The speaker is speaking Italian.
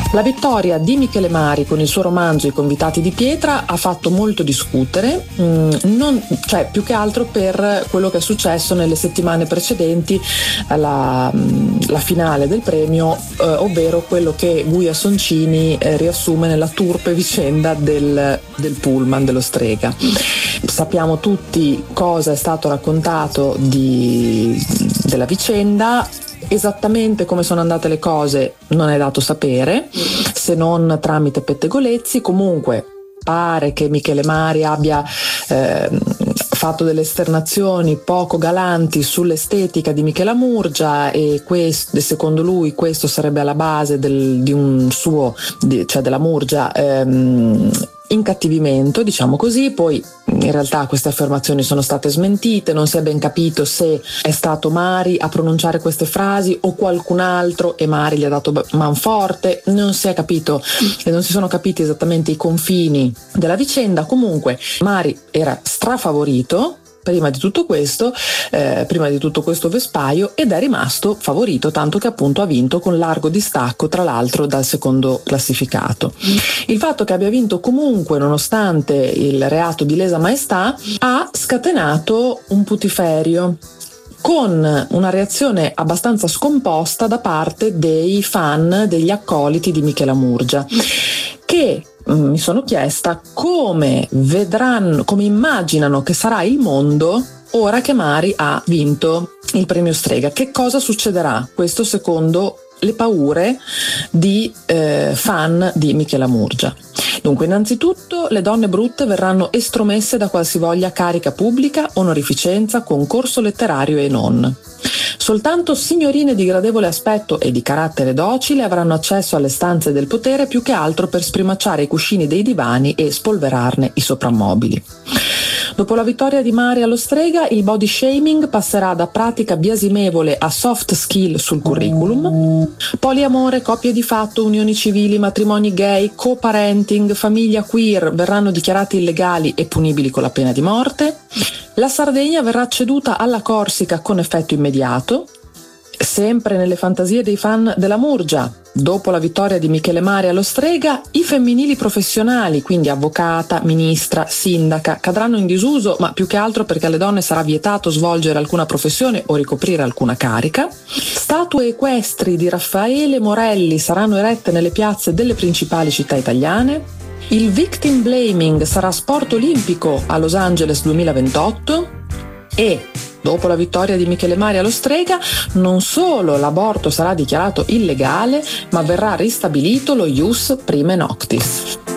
La vittoria di Michele Mari con il suo romanzo I convitati di pietra ha fatto molto discutere, più che altro per quello che è successo nelle settimane precedenti alla finale del premio, ovvero quello che Guia Soncini riassume nella turpe vicenda del pullman dello Strega. Sappiamo tutti cosa è stato raccontato della vicenda. Esattamente come sono andate le cose non è dato sapere, se non tramite pettegolezzi. Comunque pare che Michele Mari abbia fatto delle esternazioni poco galanti sull'estetica di Michela Murgia, e secondo lui questo sarebbe alla base della Murgia incattivimento, diciamo così. Poi in realtà queste affermazioni sono state smentite, non si è ben capito se è stato Mari a pronunciare queste frasi o qualcun altro e Mari gli ha dato manforte, non si è capito e non si sono capiti esattamente i confini della vicenda. Comunque Mari era strafavorito prima di tutto questo vespaio, ed è rimasto favorito, tanto che appunto ha vinto con largo distacco, tra l'altro dal secondo classificato. Il fatto che abbia vinto comunque nonostante il reato di lesa maestà ha scatenato un putiferio, con una reazione abbastanza scomposta da parte dei fan, degli accoliti di Michela Murgia, che mi sono chiesta come immaginano che sarà il mondo ora che Mari ha vinto il premio Strega. Che cosa succederà? Questo secondo le paure di fan di Michela Murgia. Dunque, innanzitutto le donne brutte verranno estromesse da qualsivoglia carica pubblica, onorificenza, concorso letterario e non. Soltanto signorine di gradevole aspetto e di carattere docile avranno accesso alle stanze del potere, più che altro per sprimacciare i cuscini dei divani e spolverarne i soprammobili. Dopo la vittoria di Mari allo Strega, il body shaming passerà da pratica biasimevole a soft skill sul curriculum. Poliamore, coppie di fatto, unioni civili, matrimoni gay, co-parenting, famiglia queer verranno dichiarati illegali e punibili con la pena di morte. La Sardegna verrà ceduta alla Corsica con effetto immediato. Sempre nelle fantasie dei fan della Murgia, dopo la vittoria di Michele Mari allo Strega, i femminili professionali, quindi avvocata, ministra, sindaca, cadranno in disuso, ma più che altro perché alle donne sarà vietato svolgere alcuna professione o ricoprire alcuna carica. Statue equestri di Raffaele Morelli saranno erette nelle piazze delle principali città italiane. Il victim blaming sarà sport olimpico a Los Angeles 2028 e dopo la vittoria di Michele Mari allo Strega, non solo l'aborto sarà dichiarato illegale, ma verrà ristabilito lo ius prime noctis.